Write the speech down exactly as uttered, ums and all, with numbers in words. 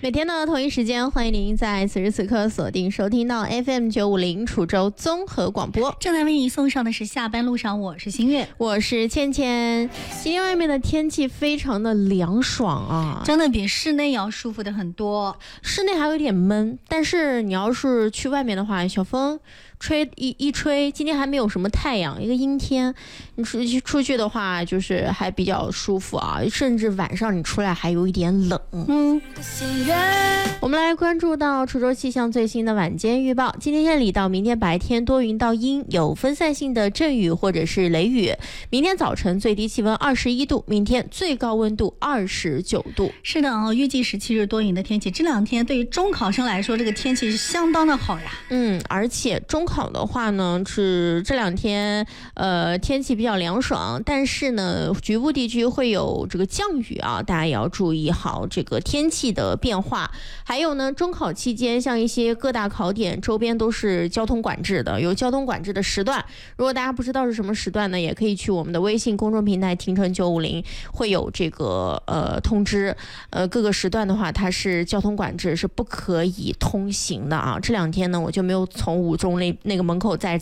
每天的同一时间，欢迎您在此时此刻锁定收听到 F M 九五零楚州综合广播。 正在为你送上的是下班路上，我是新月， 我是倩倩。今天外面的天气非常的凉爽啊， 真的比室内要舒服的很多。 室内还有点闷，但是你要是去外面的话，小风吹一一吹，今天还没有什么太阳，一个阴天，你出去出去的话，就是还比较舒服啊，甚至晚上你出来还有一点冷。 嗯， 我们来关注到楚州气象最新的晚间预报，今天夜里到明天白天多云到阴，有分散性的阵雨或者是雷雨。明天早晨最低气温二十一度，明天最高温度二十九度。 是的啊，预计十七日多云的天气，这两天对于中考生来说，这个天气是相当的好呀。 嗯，而且中考的话呢，是这两天呃天气比较凉爽，但是呢，局部地区会有这个降雨啊，大家也要注意好这个天气的变化。还有呢，中考期间，像一些各大考点周边都是交通管制的，有交通管制的时段。如果大家不知道是什么时段呢，也可以去我们的微信公众平台听成九五零，会有这个呃通知。呃，各个时段的话，它是交通管制，是不可以通行的啊。这两天呢，我就没有从五中那那个门口再